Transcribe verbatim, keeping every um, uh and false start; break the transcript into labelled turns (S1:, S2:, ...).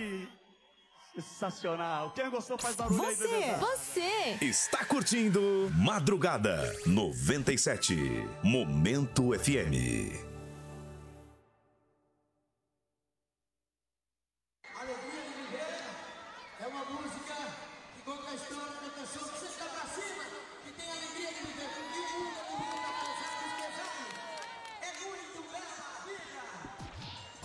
S1: que sensacional. Quem gostou faz barulho aí,
S2: Você,
S1: beleza?
S2: você.
S3: Está curtindo Madrugada noventa e sete, Momento F M.
S4: Alegria de viver é uma música que conta a história da pessoa que você está